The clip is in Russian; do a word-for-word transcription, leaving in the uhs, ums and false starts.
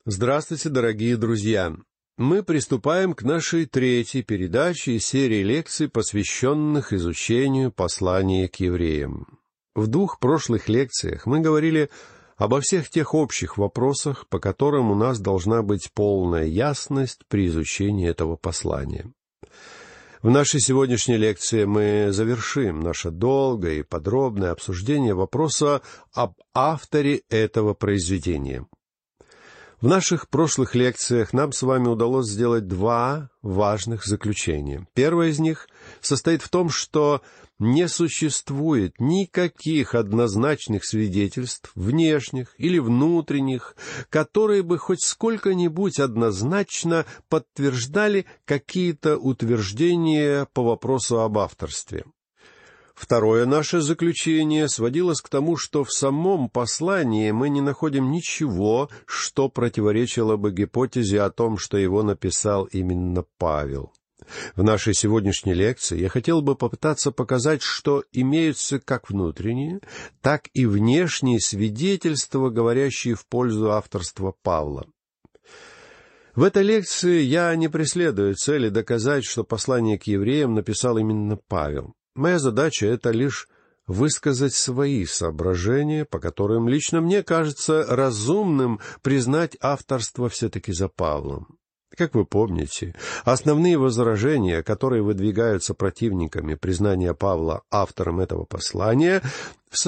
Здравствуйте, дорогие друзья! Мы приступаем к нашей третьей передаче из серии лекций, посвященных изучению послания к евреям. В двух прошлых лекциях мы говорили обо всех тех общих вопросах, по которым у нас должна быть полная ясность при изучении этого послания. В нашей сегодняшней лекции мы завершим наше долгое и подробное обсуждение вопроса об авторе этого произведения. В наших прошлых лекциях нам с вами удалось сделать два важных заключения. Первое из них состоит в том, что не существует никаких однозначных свидетельств, внешних или внутренних, которые бы хоть сколько-нибудь однозначно подтверждали какие-то утверждения по вопросу об авторстве. Второе наше заключение сводилось к тому, что в самом послании мы не находим ничего, что противоречило бы гипотезе о том, что его написал именно Павел. В нашей сегодняшней лекции я хотел бы попытаться показать, что имеются как внутренние, так и внешние свидетельства, говорящие в пользу авторства Павла. В этой лекции я не преследую цели доказать, что послание к евреям написал именно Павел. Моя задача — это лишь высказать свои соображения, по которым лично мне кажется разумным признать авторство все-таки за Павлом. Как вы помните, основные возражения, которые выдвигаются противниками признания Павла автором этого послания, в